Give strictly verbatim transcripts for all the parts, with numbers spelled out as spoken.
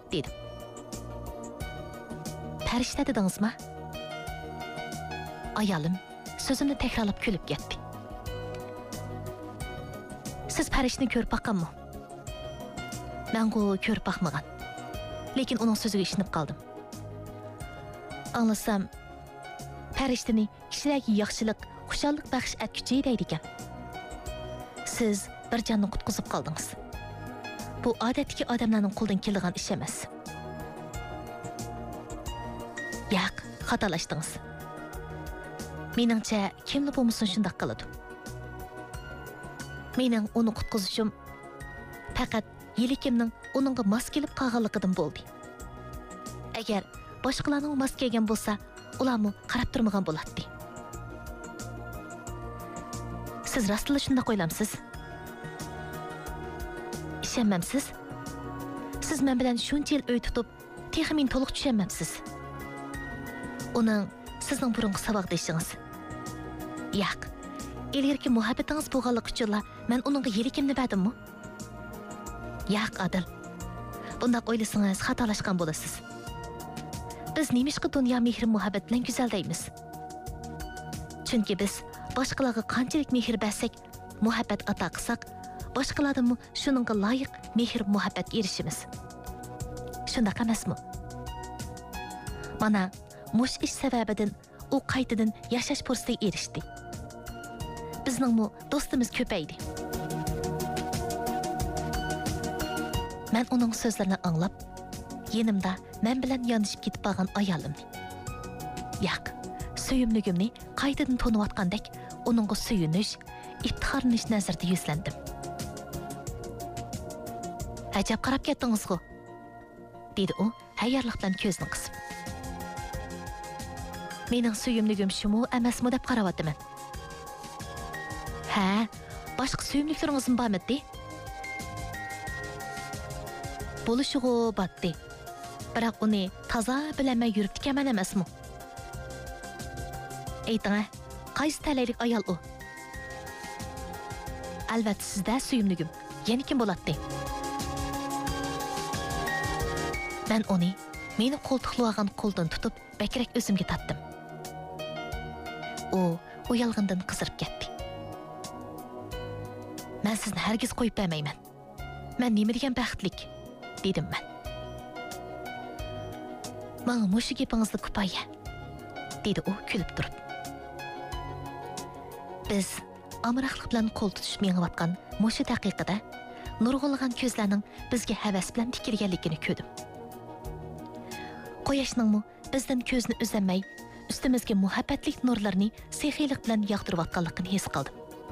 dedim. Farishta dedingizmi? Ayolim sözümni takrorlab kulib ketdi. Siz farishtani ko'rib baqqanmi? Men u ko'rib baqmagan. Lekin uning so'ziga ishinib qoldim. Anglasam, farishtani kishilarga yaxshilik, xushallik baxsh etguchi deydi ekan. Siz bir jonni qutqizib qoldingiz. Bu odatdagi odamlarning qo'ldan keladigan ish emas. Yo'q, xatolashdingiz. Meningcha, kimni bo'lmasin shunday qiladi. Mening uni qutqizishim faqat yelikimning uningga mos kelib qolganligidan bo'ldi. Agar boshqalarning mos kelgan bo'lsa, ularni qarab turmagan bo'lardi. Siz rostla shunday o'ylamsiz? Ishonmamsiz? Siz men bilan shuncha yil o'y tutib, texmin to'liq tushunmamsiz. Uning sizning burungi saboqdishingiz. Yo'q. Ilgirki muhabbatingiz bo'lganligi uchun men uningga yelikimni berdimmi? Yo'q, Adil. Bunday o'ylasangiz xatolashgan bo'lasiz. Biz nemishqa dunyo mehr muhabbat bilan go'zal deymiz? Chunki biz boshqalarga qanchalik mehr bersak, muhabbat ato qilsak, boshqalardan shuningga loyiq mehr muhabbat erishimiz. Shunday emasmi? Mana mush ish sababidan u qaytadan yashash fursatiga erishdi. Bizning mu do'stimiz ko'paydi. Men uning so'zlarini anglab, yenimda men bilan yonishib ketib qolgan ayolimni. Yo'q, suyumligimni qaytadan toniyotgandek uningga suyunish, iftixorlanish nazarda yuzlandim. Ajab qarab ketdingiz-ku, dedi u hayyorlik bilan ko'zini qisib. Mening suyumligim shumi emasmi deb qarayapman. Ha, boshqa suyumliklaringizmi bormi? Bo'lishig'i batdi. Biroq uni toza bilaman yuribdi kaman emasmi? Ayting, qaysi talaylik ayol u? Albatta sizda suyumligim. Yana kim bo'ladi? Men uni meni qo'ltiqlagan qo'ldan tutib, bakrak o'zimga tatdim. U uyalg'indan qizirib ketdi. Men sizni hargiz qo'yib bermayman. Men nima degan baxtlik, dedim men. Menga mushu gapingizni kifoya, dedi u kulib turib. Biz amroqlik bilan qo'l tutishib mengayotgan mushu daqiqada nurg'ulg'an ko'zlarning bizga havas bilan tikilganligini ko'rdim. Quyoshning bizdan ko'zni uzamay, ustimizga muhabbatlik nurlarni sehiylik bilan yog'dirayotganligini his qildim.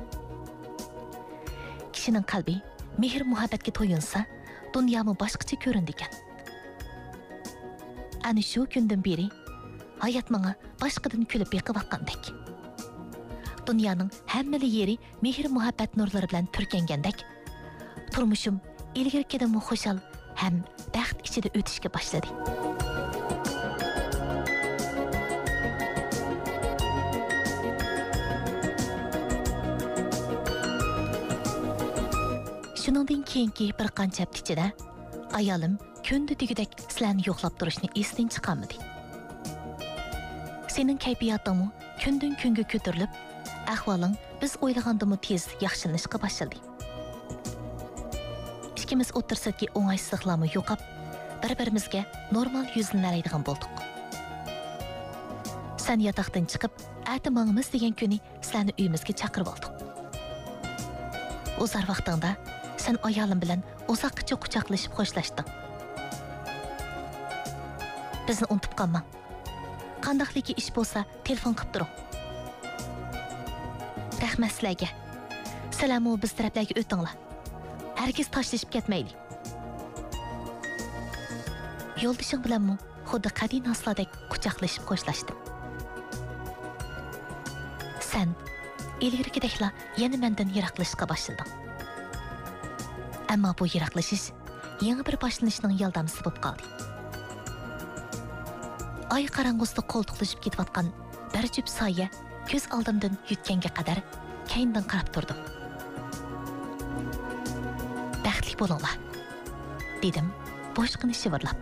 Kishining qalbi mehr muhabbatga to'yinsa, dunyomi boshqacha ko'rindi ekan. Ana shu kundan beri hayot menga boshqadan kulib beqiyotgandek. Dunyoning hamma yeri mehr muhabbat nurlari bilan turkangandek, turmushim ilgirkidan xushal ham baxt ichida o'tishga boshladi. Shuningdan keyingi bir qancha hafta ichida ayolim kunda degidek sizlarni yo'qlab turishni esdan chiqarmadi. Sening kayfiyatingmi kundan kunga ko'tarilib, ahvoling biz o'ylagandan tez yaxshilanishga boshladi. Ikkimiz o'tirsadagi o'ng'aysizliklarni yo'qab, bir-birimizga normal yuzlanadigan bo'ldik. Sen yotoqdan chiqib, atamangimiz degan kuni sizlarni uyimizga chaqirib oldik. O'zar vaqtingda sen ayolim bilan uzoqcha quchoqlashib xo'shlashding. Bizni unutib qolmang. Qandaqligi ish bo'lsa, telefon qilib turing. Rahmat sizlarga. Salamu biz taraflarga o'tinglar. Hargiz tashlashib ketmaylik. Yo'ldishing bilanmi xuddi qadiy noslardek quchoqlashib xo'shlashdim. Sen ilgirgidekla yana mendan yiroqlashishga boshlading. Ammo bu yiroqlashish yangi bir boshlanishning yordamchisi bo'lib qoldi. Ay qarang'usida qo'ltiqlashib ketayotgan bir jup soya ko'z oldimdan yutganga qadar keyindan qarab turdim. Baxtli bo'linglar, dedim boshqani shivirlab.